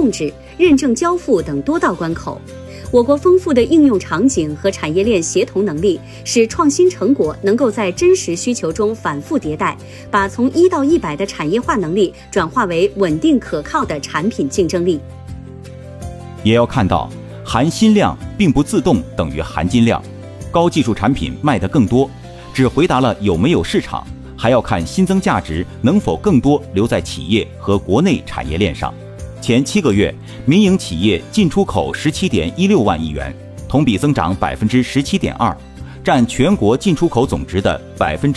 控制、认证交付等多道关口。我国丰富的应用场景和产业链协同能力，使创新成果能够在真实需求中反复迭代，把从1到100的产业化能力转化为稳定可靠的产品竞争力。 也要看到，含新量并不自动等于含金量，高技术产品卖得更多，只回答了有没有市场，还要看新增价值能否更多留在企业和国内产业链上。前7个月，民营企业进出口17.16万亿元，同比增长17.2%，占全国进出口总值的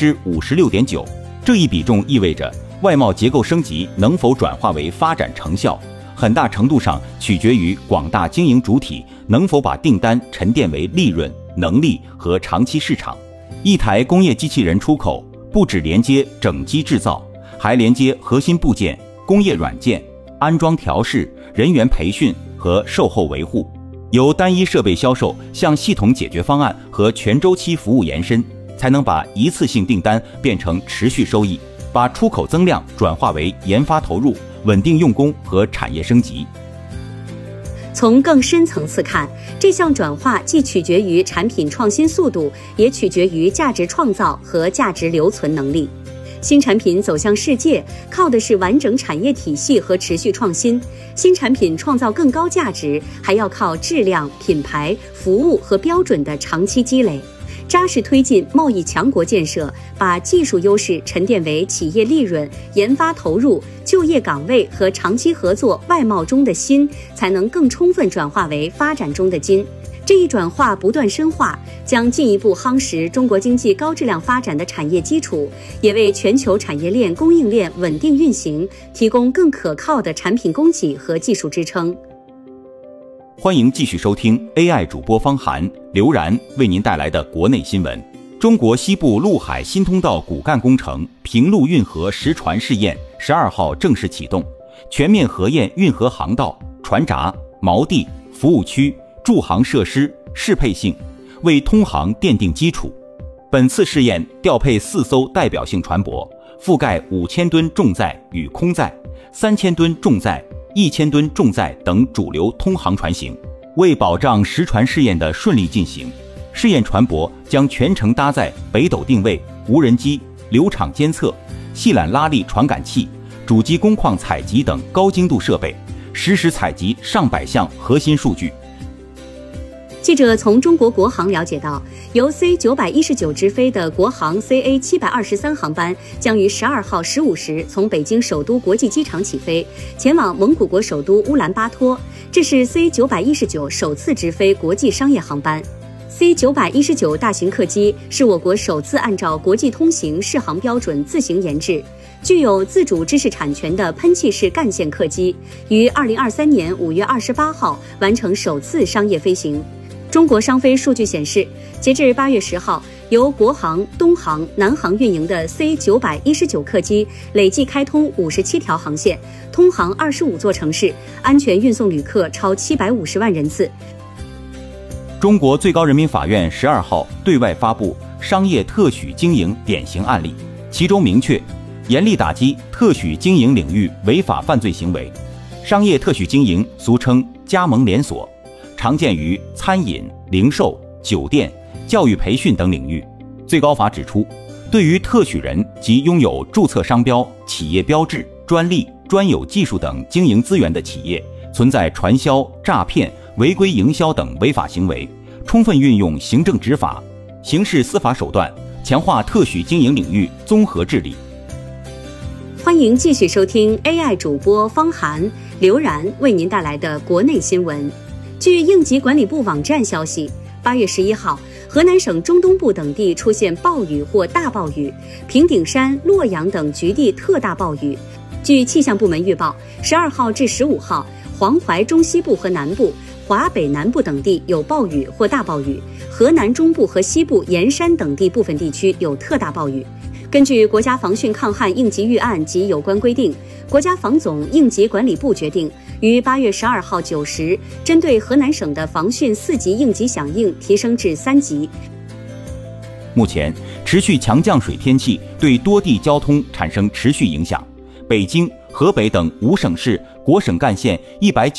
56.9%。这一比重意味着外贸结构升级能否转化为发展成效，很大程度上取决于广大经营主体能否把订单沉淀为利润、能力和长期市场。一台工业机器人出口不只连接整机制造，还连接核心部件、工业软件、安装调试、人员培训和售后维护，由单一设备销售向系统解决方案和全周期服务延伸，才能把一次性订单变成持续收益，把出口增量转化为研发投入、稳定用工和产业升级。 从更深层次看，这项转化既取决于产品创新速度，也取决于价值创造和价值留存能力。新产品走向世界，靠的是完整产业体系和持续创新；新产品创造更高价值，还要靠质量、品牌、服务和标准的长期积累。扎实推进贸易强国建设，把技术优势沉淀为企业利润、研发投入、就业岗位和长期合作外贸中的锌，才能更充分转化为发展中的金。这一转化不断深化，将进一步夯实中国经济高质量发展的产业基础，也为全球产业链供应链稳定运行提供更可靠的产品供给和技术支撑。 欢迎继续收听 AI 主播方涵、刘然为您带来的国内新闻。中国西部陆海新通道骨干工程平陆运河实船试验12号正式启动，全面核验运河航道、船闸、锚地、服务区、驻航设施适配性，为通航奠定基础。本次试验调配4艘代表性船舶，覆盖5000吨重载与空载、3000吨重载、1000吨重载等主流通航船型。为保障实船试验的顺利进行，试验船舶将全程搭载北斗定位、无人机、流场监测、细缆拉力传感器、主机工况采集等高精度设备，实时采集上百项核心数据。 记者从中国国航了解到，由 C919 直飞的国航 CA723 航班将于12号15时从北京首都国际机场起飞，前往蒙古国首都乌兰巴托。这是 C919 首次直飞国际商业航班。C919 大型客机是我国首次按照国际通行适航标准自行研制，具有自主知识产权的喷气式干线客机，于2023年5月28号完成首次商业飞行。中国商飞数据显示，截至8月10号，由国航、东航、南航运营的 C919 客机累计开通57条航线，通航25座城市，安全运送旅客超750万人次。 中国最高人民法院12号对外发布商业特许经营典型案例，其中明确严厉打击特许经营领域违法犯罪行为。商业特许经营俗称加盟连锁，常见于餐饮、零售、酒店、教育培训等领域。最高法指出，对于特许人及拥有注册商标、企业标志、专利、专有技术等经营资源的企业，存在传销、诈骗、违规营销等违法行为，充分运用行政执法、刑事司法手段，强化特许经营领域综合治理。 欢迎继续收听 AI 主播方涵、刘然为您带来的国内新闻。据应急管理部网站消息，8月11号，河南省中东部等地出现暴雨或大暴雨，平顶山、洛阳等局地特大暴雨。据气象部门预报，12号至15号，黄淮中西部和南部、华北南部等地有暴雨或大暴雨，河南中部和西部沿山等地部分地区有特大暴雨。根据国家防汛抗旱应急预案及有关规定，国家防总应急管理部决定于8月12号9时，针对河南省的防汛4级应急响应提升至3级。 目前，持续强降水天气对多地交通产生持续影响。北京、河北等5省市国省干线190